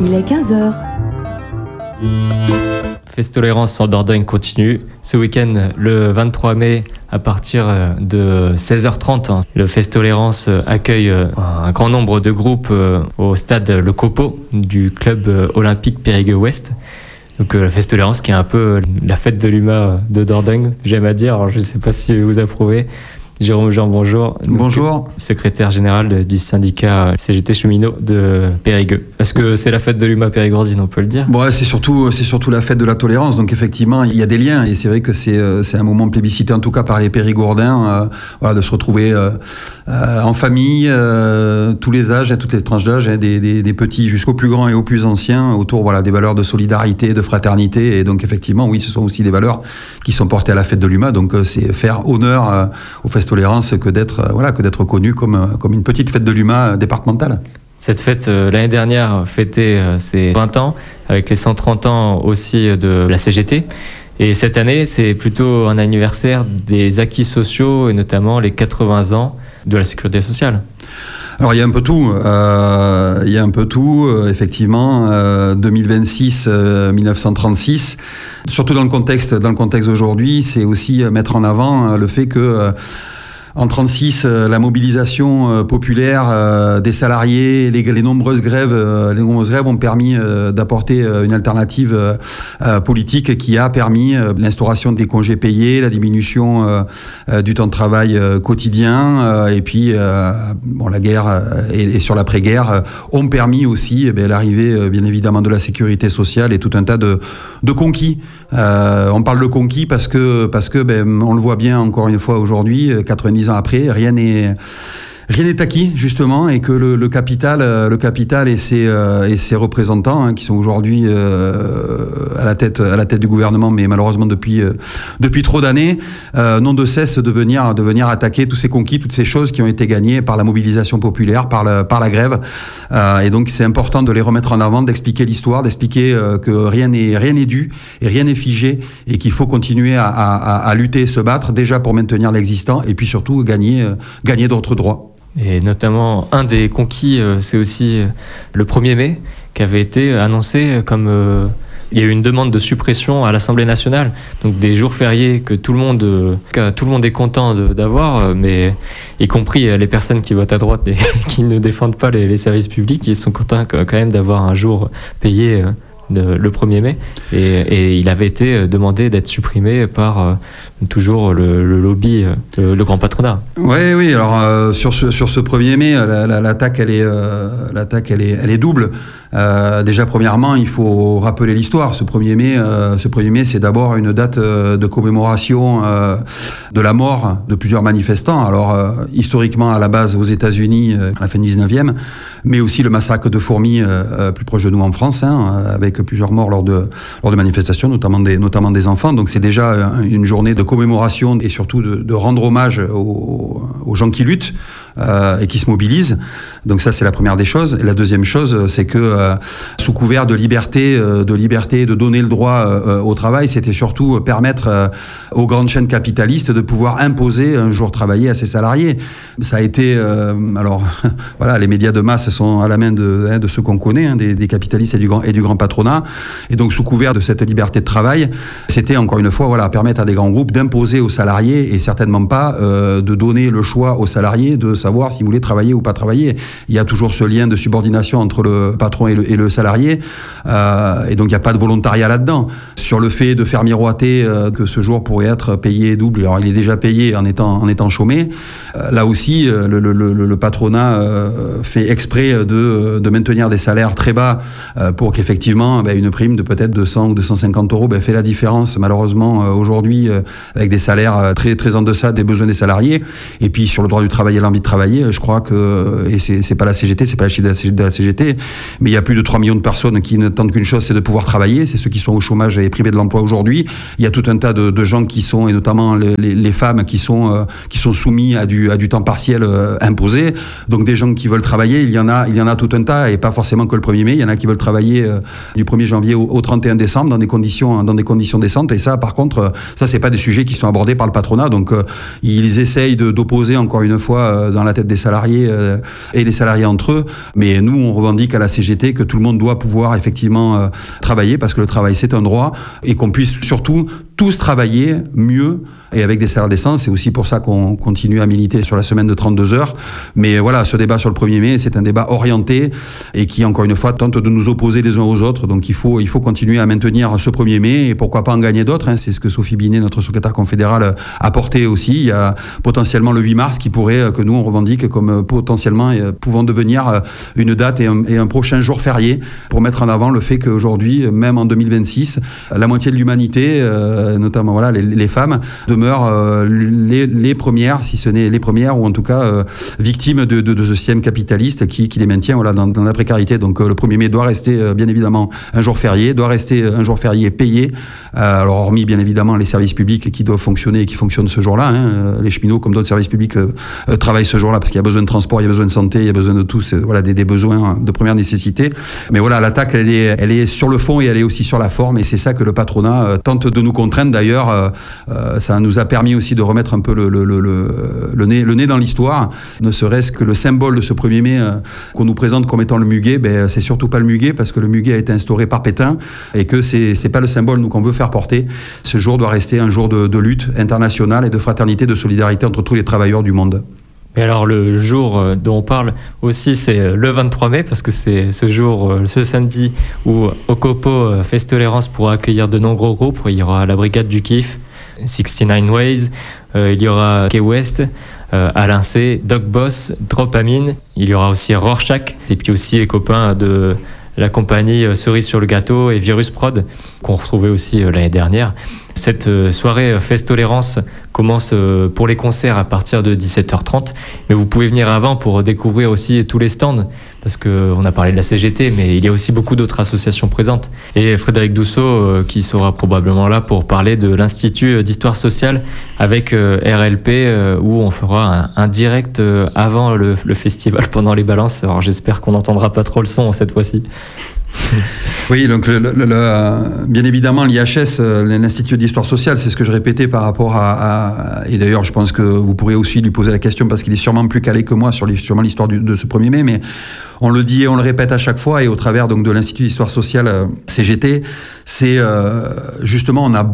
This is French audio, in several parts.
Il est 15h. Festolérance en Dordogne continue. Ce week-end, le 23 mai, à partir de 16h30, le Festolérance accueille un grand nombre de groupes au stade Le Copeau du club olympique Périgueux-Ouest. Donc la Festolérance qui est un peu la fête de l'UMA de Dordogne, j'aime à dire. Alors, je ne sais pas si vous approuvez. Jérôme Jean, bonjour. Bonjour. Secrétaire général du syndicat CGT Cheminot de Périgueux. Est-ce que c'est la fête de l'UMA Périgourdine, on peut le dire ? Bon, c'est surtout la fête de la tolérance. Donc effectivement, il y a des liens. Et c'est vrai que c'est un moment plébiscité, en tout cas par les Périgourdins, de se retrouver en famille, tous les âges, toutes les tranches d'âge, des petits jusqu'aux plus grands et aux plus anciens, autour des valeurs de solidarité, de fraternité. Et donc effectivement, oui, ce sont aussi des valeurs qui sont portées à la fête de l'UMA. Donc c'est faire honneur aux Festolérance que d'être connu comme une petite fête de l'UMA départementale. Cette fête, l'année dernière, fêtait ses 20 ans, avec les 130 ans aussi de la CGT. Et cette année, c'est plutôt un anniversaire des acquis sociaux, et notamment les 80 ans de la sécurité sociale. Alors il y a un peu tout, effectivement, 2026, 1936. Surtout dans le contexte d'aujourd'hui, c'est aussi mettre en avant le fait que en 1936, la mobilisation populaire des salariés, les nombreuses grèves ont permis d'apporter une alternative politique qui a permis l'instauration des congés payés, la diminution du temps de travail quotidien, et puis la guerre et sur l'après-guerre ont permis aussi l'arrivée bien évidemment de la sécurité sociale et tout un tas de conquis. On parle de conquis parce que on le voit bien encore une fois aujourd'hui, 90 ans après, rien n'est acquis justement, et que le capital et ses représentants qui sont aujourd'hui à la tête du gouvernement, mais malheureusement depuis trop d'années, n'ont de cesse de venir attaquer tous ces conquis, toutes ces choses qui ont été gagnées par la mobilisation populaire, par la grève, et donc c'est important de les remettre en avant, d'expliquer l'histoire, d'expliquer que rien n'est dû et rien n'est figé, et qu'il faut continuer à lutter et se battre déjà pour maintenir l'existant, et puis surtout gagner d'autres droits. Et notamment, un des conquis, c'est aussi le 1er mai, qui avait été annoncé comme... il y a eu une demande de suppression à l'Assemblée nationale, donc des jours fériés que tout le monde est content d'avoir, mais y compris les personnes qui votent à droite et qui ne défendent pas les services publics, ils sont contents quand même d'avoir un jour payé le 1er mai, et il avait été demandé d'être supprimé par toujours le lobby, le grand patronat. Oui. Alors sur ce 1er mai, l'attaque elle est double. Déjà premièrement, il faut rappeler l'histoire. Ce 1er mai, c'est d'abord une date de commémoration de la mort de plusieurs manifestants. Alors historiquement à la base aux États-Unis à la fin du 19e, mais aussi le massacre de Fourmi plus proche de nous en France, avec plusieurs morts lors de manifestations, notamment des enfants. Donc c'est déjà une journée de commémoration et surtout de rendre hommage aux gens qui luttent et qui se mobilisent. Donc ça, c'est la première des choses. Et la deuxième chose, c'est que sous couvert de liberté, de donner le droit au travail, c'était surtout permettre aux grandes chaînes capitalistes de pouvoir imposer un jour travaillé à ses salariés. Ça a été... les médias de masse sont à la main de ceux qu'on connaît, des capitalistes et du grand patronat. Et donc, sous couvert de cette liberté de travail, c'était encore une fois permettre à des grands groupes d'imposer aux salariés, et certainement pas de donner le choix aux salariés de savoir s'ils voulaient travailler ou pas travailler. Il y a toujours ce lien de subordination entre le patron et le salarié, et donc il n'y a pas de volontariat là-dedans. Sur le fait de faire miroiter que ce jour pourrait être payé double, alors il est déjà payé en étant chômé, là aussi le patronat fait exprès de maintenir des salaires très bas pour qu'effectivement une prime de peut-être 200 ou 250 euros fait la différence malheureusement aujourd'hui avec des salaires très, très en deçà des besoins des salariés. Et puis sur le droit du travail et l'envie de travailler, je crois que, et c'est pas la CGT, c'est pas la chiffre de la CGT, mais il y a plus de 3 millions de personnes qui n'attendent qu'une chose, c'est de pouvoir travailler. C'est ceux qui sont au chômage et privés de l'emploi aujourd'hui. Il y a tout un tas de gens qui sont, et notamment les femmes qui sont soumis à du temps partiel imposé. Donc des gens qui veulent travailler, il y en a tout un tas, et pas forcément que le 1er mai. Il y en a qui veulent travailler du 1er janvier au 31 décembre dans des conditions décentes. Et ça, par contre, ça c'est pas des sujets qui sont abordés par le patronat. Donc ils essayent d'opposer encore une fois dans la tête des salariés et les salariés entre eux. Mais nous, on revendique à la CGT que tout le monde doit pouvoir effectivement travailler, parce que le travail, c'est un droit, et qu'on puisse surtout tous travailler mieux et avec des salaires décents. C'est aussi pour ça qu'on continue à militer sur la semaine de 32 heures. Mais voilà, ce débat sur le 1er mai, c'est un débat orienté et qui, encore une fois, tente de nous opposer les uns aux autres. Donc il faut continuer à maintenir ce 1er mai et pourquoi pas en gagner d'autres. C'est ce que Sophie Binet, notre secrétaire confédérale, a porté aussi. Il y a potentiellement le 8 mars qui pourrait, que nous on revendique comme potentiellement pouvant devenir une date et un prochain jour férié pour mettre en avant le fait qu'aujourd'hui, même en 2026, la moitié de l'humanité, notamment voilà, les femmes, demeurent les premières, si ce n'est les premières, ou en tout cas victimes de ce système capitaliste qui les maintient voilà, dans la précarité. Donc le 1er mai doit rester bien évidemment un jour férié, doit rester un jour férié payé, alors hormis bien évidemment les services publics qui doivent fonctionner et qui fonctionnent ce jour-là, les cheminots comme d'autres services publics travaillent ce jour-là parce qu'il y a besoin de transport, il y a besoin de santé, il y a besoin de tout, voilà, des besoins de première nécessité. Mais voilà, l'attaque elle est sur le fond et elle est aussi sur la forme, et c'est ça que le patronat tente de nous contraindre. D'ailleurs, ça nous a permis aussi de remettre un peu le nez dans l'histoire, ne serait-ce que le symbole de ce 1er mai qu'on nous présente comme étant le muguet, c'est surtout pas le muguet, parce que le muguet a été instauré par Pétain et que c'est pas le symbole nous qu'on veut faire porter. Ce jour doit rester un jour de lutte internationale et de fraternité, de solidarité entre tous les travailleurs du monde. Et alors le jour dont on parle aussi, c'est le 23 mai, parce que c'est ce jour, ce samedi, où Okopo Festolérance pourra accueillir de nombreux groupes. Il y aura la Brigade du Kiff, 69 Ways, il y aura Key West, Alain C, Doc Boss, Dopamine, il y aura aussi Rorschach, et puis aussi les copains de la compagnie Cerise sur le gâteau et Virus Prod, qu'on retrouvait aussi l'année dernière. Cette soirée Festolérance commence pour les concerts à partir de 17h30, mais vous pouvez venir avant pour découvrir aussi tous les stands, parce qu'on a parlé de la CGT, mais il y a aussi beaucoup d'autres associations présentes. Et Frédéric Dousseau, qui sera probablement là pour parler de l'Institut d'Histoire Sociale avec RLP, où on fera un direct avant le festival pendant les balances. Alors j'espère qu'on n'entendra pas trop le son cette fois-ci. Oui, donc bien évidemment l'IHS, l'Institut d'Histoire Sociale, c'est ce que je répétais par rapport à et d'ailleurs je pense que vous pourrez aussi lui poser la question parce qu'il est sûrement plus calé que moi sur sûrement l'histoire de ce 1er mai, mais on le dit et on le répète à chaque fois, et au travers donc de l'Institut d'Histoire Sociale CGT, c'est justement on a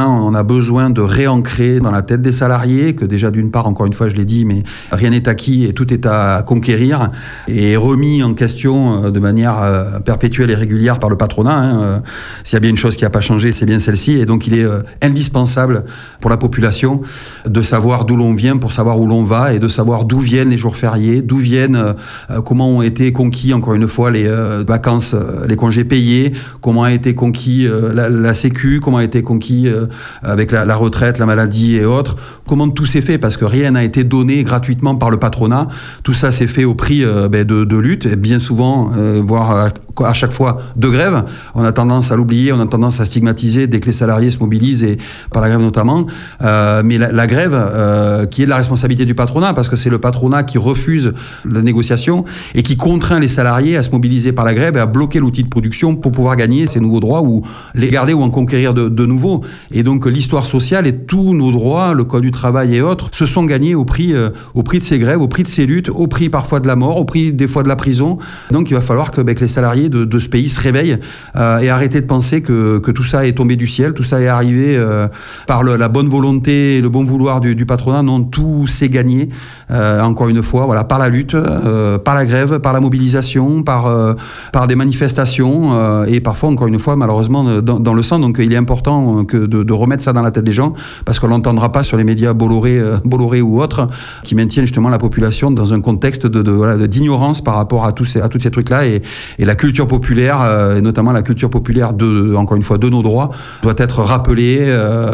besoin de réancrer dans la tête des salariés que déjà d'une part, encore une fois je l'ai dit, mais rien n'est acquis et tout est à conquérir et remis en question de manière perpétuelle et régulière par le patronat. S'il y a bien une chose qui n'a pas changé, c'est bien celle-ci, et donc il est indispensable pour la population de savoir d'où l'on vient pour savoir où l'on va, et de savoir d'où viennent les jours fériés, d'où viennent, comment ont été conquis encore une fois les vacances, les congés payés, comment a été conquis la Sécu, comment a été conquis avec la retraite, la maladie et autres, comment tout s'est fait, parce que rien n'a été donné gratuitement par le patronat, tout ça s'est fait au prix de lutte, et bien souvent, voire à chaque fois de grève. On a tendance à l'oublier, on a tendance à stigmatiser dès que les salariés se mobilisent, et par la grève notamment, mais la grève qui est de la responsabilité du patronat, parce que c'est le patronat qui refuse la négociation et qui contraint les salariés à se mobiliser par la grève et à bloquer l'outil de production pour pouvoir gagner ces nouveaux droits ou les garder ou en conquérir de nouveaux. Et donc l'histoire sociale et tous nos droits, le code du travail et autres, se sont gagnés au prix de ces grèves, au prix de ces luttes, au prix parfois de la mort, au prix des fois de la prison. Donc il va falloir que les salariés de ce pays se réveillent et arrêter de penser que tout ça est tombé du ciel, tout ça est arrivé par la bonne volonté et le bon vouloir du patronat. Non, tout s'est gagné, encore une fois, voilà, par la lutte, par la grève, par la mobilisation, par des manifestations et parfois, encore une fois, malheureusement, dans le sang. Donc il est important de remettre ça dans la tête des gens, parce qu'on l'entendra pas sur les médias Bolloré ou autres, qui maintiennent justement la population dans un contexte d'ignorance par rapport à tous ces trucs-là, et la culture populaire, et notamment la culture populaire encore une fois, de nos droits, doit être rappelée,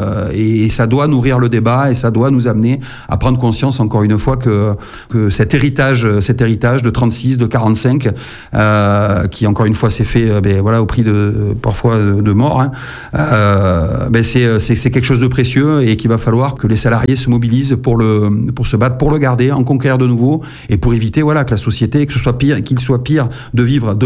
et ça doit nourrir le débat, et ça doit nous amener à prendre conscience, encore une fois, que cet héritage de 36, de 45, qui encore une fois s'est fait au prix parfois de mort, c'est quelque chose de précieux, et qu'il va falloir que les salariés se mobilisent pour se battre, pour le garder, en conquérir de nouveau, et pour éviter que la société, qu'il soit pire de vivre demain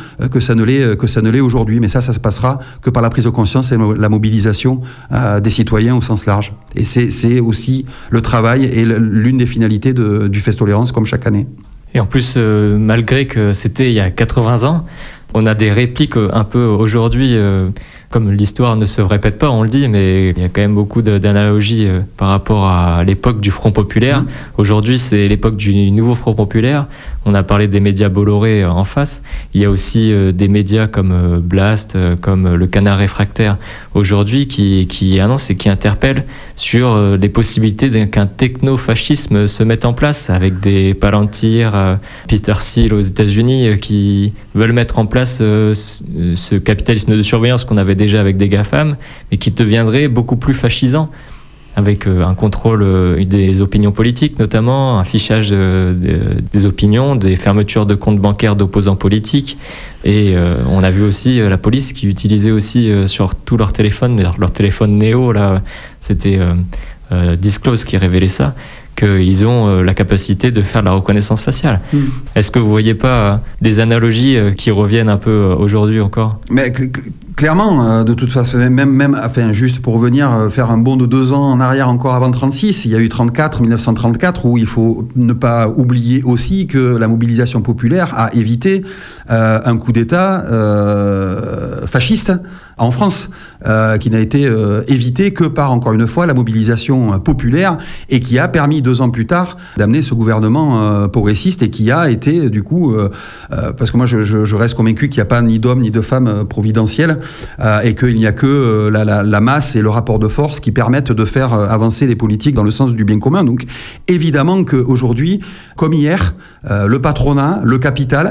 que ça ne l'est aujourd'hui. Mais ça se passera que par la prise de conscience et la mobilisation des citoyens au sens large. Et c'est aussi le travail et l'une des finalités du Festolérance, comme chaque année. Et en plus, malgré que c'était il y a 80 ans, on a des répliques un peu aujourd'hui, comme l'histoire ne se répète pas, on le dit, mais il y a quand même beaucoup d'analogies par rapport à l'époque du Front populaire. Aujourd'hui, c'est l'époque du nouveau Front populaire. On a parlé des médias Bolloré en face. Il y a aussi des médias comme Blast, comme le Canard réfractaire aujourd'hui qui annoncent et qui interpellent sur les possibilités qu'un techno-fascisme se mette en place avec des Palantir, Peter Thiel aux États-Unis qui veulent mettre en place ce capitalisme de surveillance qu'on avait déjà avec des GAFAM, mais qui deviendrait beaucoup plus fascisant, avec un contrôle des opinions politiques notamment, un fichage des opinions, des fermetures de comptes bancaires d'opposants politiques. Et on a vu aussi la police qui utilisait aussi sur tous leurs téléphones, leur téléphone Néo, là, c'était Disclose qui révélait ça, qu'ils ont la capacité de faire de la reconnaissance faciale. Est-ce que vous ne voyez pas des analogies qui reviennent un peu aujourd'hui encore ? Mais clairement, de toute façon, enfin, juste pour revenir, faire un bond de 2 ans en arrière encore avant 1936, il y a eu 1934, où il faut ne pas oublier aussi que la mobilisation populaire a évité un coup d'État fasciste en France, qui n'a été évité que par, encore une fois, la mobilisation populaire et qui a permis 2 ans plus tard d'amener ce gouvernement progressiste et qui a été, du coup, parce que moi je reste convaincu qu'il n'y a pas ni d'hommes ni de femmes providentiels et qu'il n'y a que la masse et le rapport de force qui permettent de faire avancer les politiques dans le sens du bien commun. Donc évidemment qu'aujourd'hui, comme hier, le patronat, le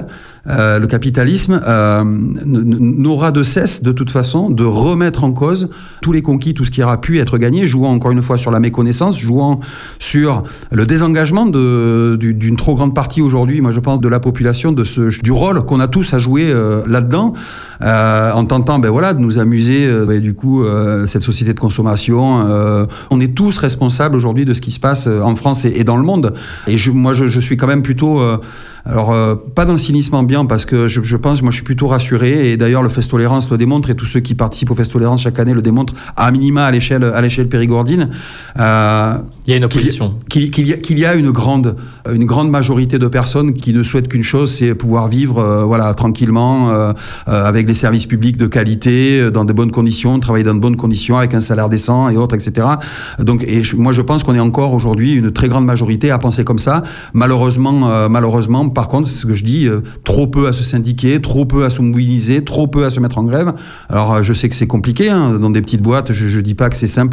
capitalisme n'aura de cesse, de toute façon, de remettre en cause tous les conquis, tout ce qui aura pu être gagné, jouant encore une fois sur la méconnaissance, jouant sur le désengagement d'une trop grande partie aujourd'hui, moi je pense, de la population, du rôle qu'on a tous à jouer là-dedans, en tentant de nous amuser, du coup, cette société de consommation. On est tous responsables aujourd'hui de ce qui se passe en France et dans le monde. Et je suis quand même plutôt... pas dans le cynisme ambiant, parce que je pense, moi je suis plutôt rassuré, et d'ailleurs le Festolérance le démontre, et tous ceux qui participent au Festolérance chaque année le démontrent, à minima à l'échelle périgourdine. Il y a une opposition. Qu'il y a une grande majorité de personnes qui ne souhaitent qu'une chose, c'est pouvoir vivre tranquillement, avec des services publics de qualité, dans de bonnes conditions, travailler dans de bonnes conditions, avec un salaire décent et autres, etc. Donc, moi je pense qu'on est encore aujourd'hui une très grande majorité à penser comme ça. Malheureusement, par contre, c'est ce que je dis, trop peu à se syndiquer, trop peu à se mobiliser, trop peu à se mettre en grève. Alors, je sais que c'est compliqué, dans des petites boîtes, je dis pas que c'est simple,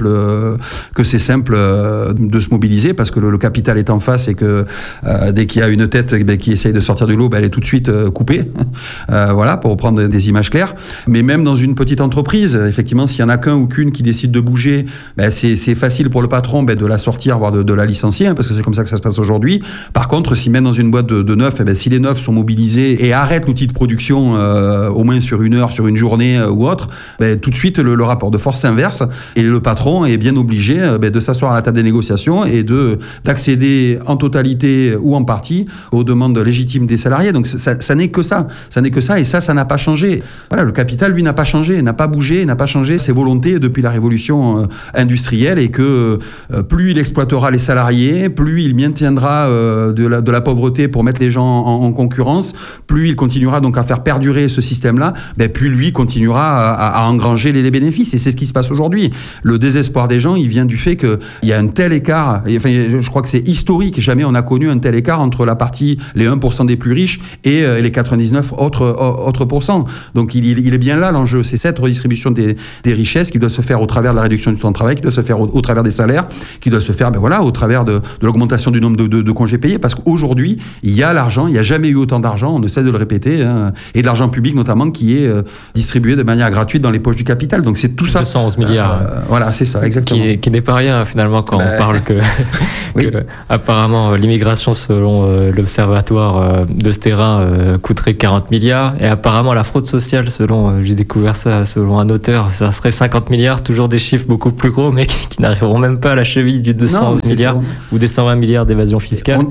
de se mobiliser, parce que le capital est en face et que dès qu'il y a une tête qui essaye de sortir du lot, elle est tout de suite coupée. Pour reprendre des images claires. Mais même dans une petite entreprise, effectivement, s'il y en a qu'un ou qu'une qui décide de bouger, c'est facile pour le patron de la sortir, voire de la licencier, parce que c'est comme ça que ça se passe aujourd'hui. Par contre, si même dans une boîte de neuf, si les neufs sont mobilisés et arrêtent l'outil de production au moins sur une heure, sur une journée ou autre, tout de suite le rapport de force s'inverse et le patron est bien obligé de s'asseoir à la table des négociations et d'accéder en totalité ou en partie aux demandes légitimes des salariés. Donc ça n'est que ça. Ça n'est que ça, et ça n'a pas changé. Voilà, le capital, lui, n'a pas changé, n'a pas bougé, n'a pas changé ses volontés depuis la révolution industrielle, et que plus il exploitera les salariés, plus il maintiendra de la pauvreté pour mettre les gens en concurrence, plus il continuera donc à faire perdurer ce système-là, plus lui continuera à engranger les bénéfices. Et c'est ce qui se passe aujourd'hui. Le désespoir des gens, il vient du fait qu'il y a un tel écart, enfin, je crois que c'est historique, jamais on a connu un tel écart entre les 1% des plus riches et les 99 autres pourcents. Donc il est bien là l'enjeu, c'est cette redistribution des richesses qui doit se faire au travers de la réduction du temps de travail, qui doit se faire au travers des salaires, qui doit se faire au travers de l'augmentation du nombre de congés payés, parce qu'aujourd'hui il y a l'argent, il n'y a jamais eu autant d'argent, on ne cesse de le répéter, et de l'argent public notamment qui est distribué de manière gratuite dans les poches du capital. Donc c'est tout ça. 211 milliards. Voilà, c'est ça, exactement. Qui n'est pas rien finalement quand on parle que apparemment l'immigration selon l'observatoire de ce terrain coûterait 40 milliards, et apparemment la fraude sociale, j'ai découvert ça selon un auteur, ça serait 50 milliards, toujours des chiffres beaucoup plus gros, mais qui n'arriveront même pas à la cheville du 211 milliards ou des 120 milliards d'évasion fiscale.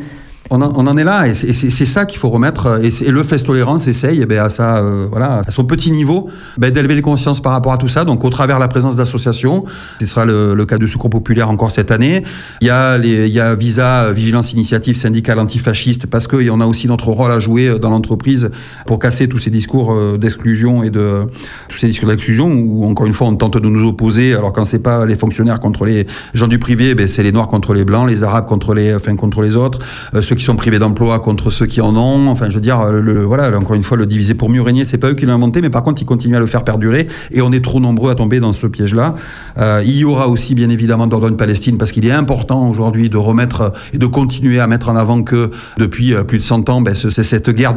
On en est là, et c'est ça qu'il faut remettre. Et le Fest Tolérance essaye, à son petit niveau, d'élever les consciences par rapport à tout ça. Donc, au travers de la présence d'associations, ce sera le cas de Secours Populaire encore cette année. Il y a Visa, Vigilance Initiative Syndicale Antifasciste, parce qu'on a aussi notre rôle à jouer dans l'entreprise pour casser tous ces discours d'exclusion tous ces discours d'exclusion où, encore une fois, on tente de nous opposer, alors quand c'est pas les fonctionnaires contre les gens du privé, c'est les Noirs contre les Blancs, les Arabes contre les autres, ceux qui sont privés d'emploi contre ceux qui en ont. Enfin, je veux dire, encore une fois, le diviser pour mieux régner, c'est pas eux qui l'ont inventé, mais par contre, ils continuent à le faire perdurer, et on est trop nombreux à tomber dans ce piège-là. Il y aura aussi, bien évidemment, Dordogne Palestine, parce qu'il est important aujourd'hui de remettre et de continuer à mettre en avant que depuis plus de 100 ans, c'est cette guerre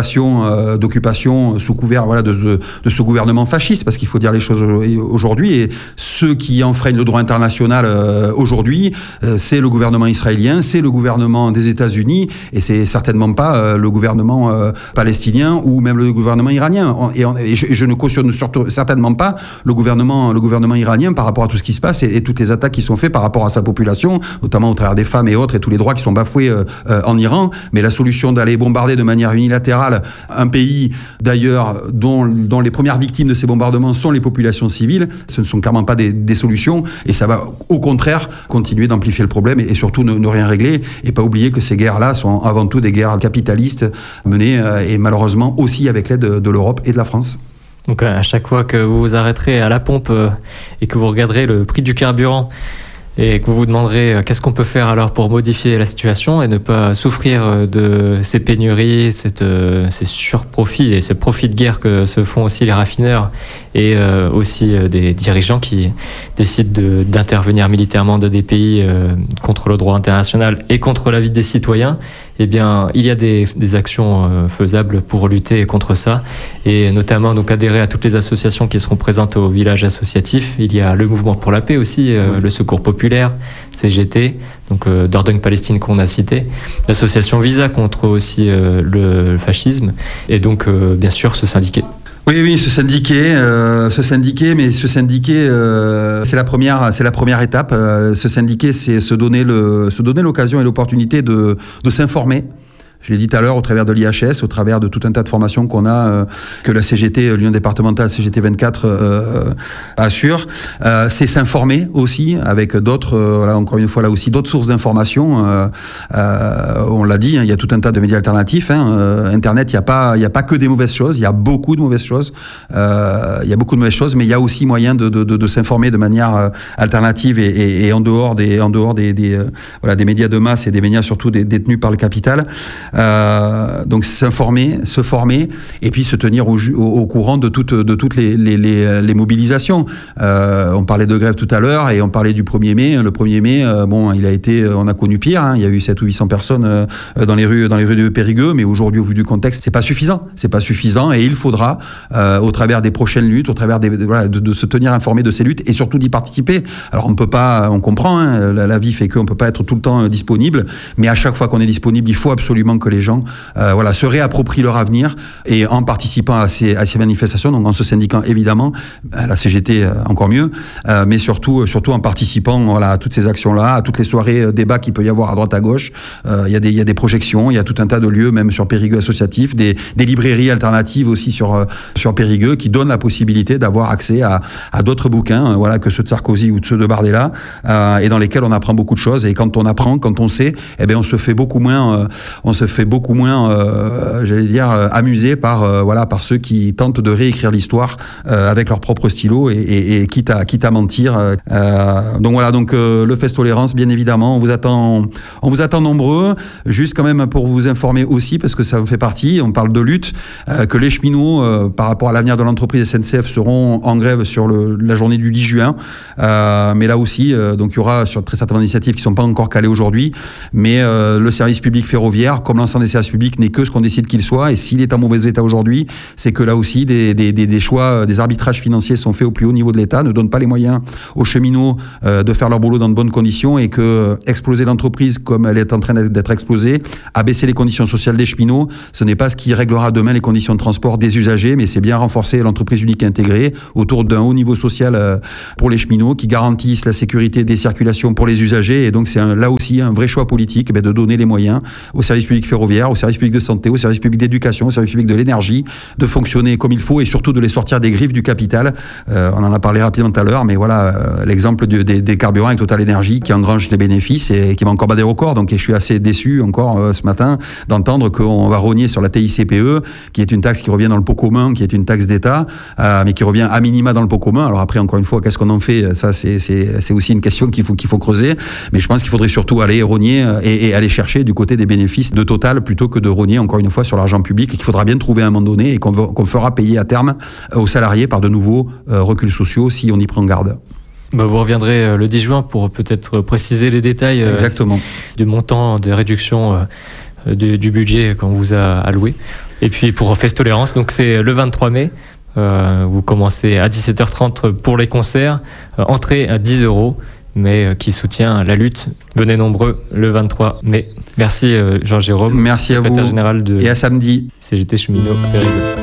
d'occupation sous couvert de ce gouvernement fasciste, parce qu'il faut dire les choses aujourd'hui, et ceux qui enfreignent le droit international aujourd'hui, c'est le gouvernement israélien, c'est le gouvernement des États-Unis, et c'est certainement pas le gouvernement palestinien ou même le gouvernement iranien. Et je ne cautionne surtout certainement pas le gouvernement iranien par rapport à tout ce qui se passe et toutes les attaques qui sont faites par rapport à sa population, notamment au travers des femmes et autres, et tous les droits qui sont bafoués en Iran. Mais la solution d'aller bombarder de manière unilatérale un pays, d'ailleurs, dont les premières victimes de ces bombardements sont les populations civiles, ce ne sont clairement pas des solutions, et ça va au contraire continuer d'amplifier le problème et surtout ne rien régler, et pas oublier que ces guerres-là sont avant tout des guerres capitalistes menées et malheureusement aussi avec l'aide de l'Europe et de la France. Donc à chaque fois que vous vous arrêterez à la pompe et que vous regarderez le prix du carburant et que vous vous demanderez qu'est-ce qu'on peut faire alors pour modifier la situation et ne pas souffrir de ces pénuries, ces surprofits et ce profit de guerre que se font aussi les raffineurs et aussi des dirigeants qui décident d'intervenir militairement dans des pays contre le droit international et contre la vie des citoyens, eh bien, il y a des actions faisables pour lutter contre ça, et notamment donc adhérer à toutes les associations qui seront présentes au village associatif. Il y a le Mouvement pour la paix aussi, le Secours Populaire, CGT, donc Dordogne Palestine qu'on a cité, l'association Visa contre aussi le fascisme, et donc bien sûr se syndiquer. Oui, se syndiquer, c'est la première étape. Se syndiquer, c'est se donner l'occasion et l'opportunité de s'informer. Je l'ai dit tout à l'heure, au travers de l'IHS, au travers de tout un tas de formations qu'on a, que la CGT, l'Union départementale CGT 24 assure. C'est s'informer aussi avec d'autres, encore une fois là aussi, d'autres sources d'informations. On l'a dit, il y a tout un tas de médias alternatifs. Internet, il y a pas que des mauvaises choses, il y a beaucoup de mauvaises choses. Mais il y a aussi moyen de s'informer de manière alternative et en dehors des médias de masse et des médias surtout détenus par le capital. Donc s'informer, se former, et puis se tenir au courant de toutes les mobilisations. On parlait de grève tout à l'heure et on parlait du 1er mai. Le 1er mai, on a connu pire. Il y a eu 700 ou 800 personnes dans les rues de Périgueux, mais aujourd'hui, au vu du contexte, c'est pas suffisant, et il faudra, au travers des prochaines luttes, au travers de se tenir informé de ces luttes et surtout d'y participer. Alors on comprend, la vie fait qu'on peut pas être tout le temps disponible, mais à chaque fois qu'on est disponible, il faut absolument que les gens se réapproprient leur avenir, et en participant à ces manifestations, donc en se syndiquant évidemment, à la CGT encore mieux, mais surtout en participant à toutes ces actions-là, à toutes les soirées débats qu'il peut y avoir à droite à gauche. Il y a des projections, il y a tout un tas de lieux, même sur Périgueux associatif, des librairies alternatives aussi sur Périgueux, qui donnent la possibilité d'avoir accès à d'autres bouquins, que ceux de Sarkozy ou de ceux de Bardella, et dans lesquels on apprend beaucoup de choses. Et quand on apprend, quand on sait, on se fait beaucoup moins amusé par ceux qui tentent de réécrire l'histoire avec leur propre stylo et quitte à mentir. Donc le Fest Tolérance, bien évidemment, on vous attend nombreux. Juste quand même pour vous informer aussi, parce que ça fait partie, on parle de lutte, que les cheminots, par rapport à l'avenir de l'entreprise SNCF, seront en grève sur la journée du 10 juin. Mais là aussi, donc il y aura très certainement des initiatives qui ne sont pas encore calées aujourd'hui, mais le service public ferroviaire, comme l'ensemble des services publics n'est que ce qu'on décide qu'il soit. Et s'il est en mauvais état aujourd'hui, c'est que là aussi, des choix, des arbitrages financiers sont faits au plus haut niveau de l'État, ne donnent pas les moyens aux cheminots de faire leur boulot dans de bonnes conditions, et que exploser l'entreprise comme elle est en train d'être explosée, abaisser les conditions sociales des cheminots, ce n'est pas ce qui réglera demain les conditions de transport des usagers, mais c'est bien renforcer l'entreprise unique intégrée autour d'un haut niveau social pour les cheminots qui garantissent la sécurité des circulations pour les usagers. Et donc c'est là aussi un vrai choix politique de donner les moyens aux services publics ferroviaires, aux services publics de santé, aux services publics d'éducation, aux services publics de l'énergie, de fonctionner comme il faut, et surtout de les sortir des griffes du capital. On en a parlé rapidement tout à l'heure, mais voilà, l'exemple des carburants avec Total Energy qui engrange les bénéfices et qui va encore battre des records. Donc je suis assez déçu encore ce matin d'entendre qu'on va rogner sur la TICPE, qui est une taxe qui revient dans le pot commun, qui est une taxe d'État, mais qui revient à minima dans le pot commun. Alors après, encore une fois, qu'est-ce qu'on en fait? Ça, c'est aussi une question qu'il faut creuser. Mais je pense qu'il faudrait surtout aller rogner et aller chercher du côté des bénéfices de Total plutôt que de rogner, encore une fois, sur l'argent public, qu'il faudra bien trouver à un moment donné et qu'on fera payer à terme aux salariés par de nouveaux reculs sociaux si on y prend garde. Vous reviendrez le 10 juin pour peut-être préciser les détails Exactement. du montant de réduction du budget qu'on vous a alloué. Et puis pour Fest Tolérance, donc c'est le 23 mai. Vous commencez à 17h30 pour les concerts, entrée à 10 €, mais qui soutient la lutte. Venez nombreux le 23 mai. Merci Jean-Jérôme. Merci à vous. Secrétaire général de et à samedi. CGT Cheminot Périgueux.